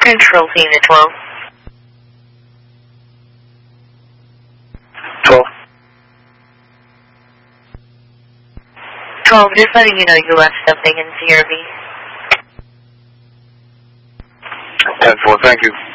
Control team to 12. 12. 12, just letting you know you left something in CRV. 10-4, thank you.